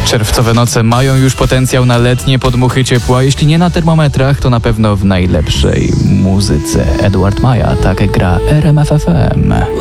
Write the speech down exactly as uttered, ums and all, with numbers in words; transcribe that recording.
Czerwcowe noce mają już potencjał na letnie podmuchy ciepła. Jeśli nie na termometrach, to na pewno w najlepszej muzyce. Edward Maja, tak gra R M F F M.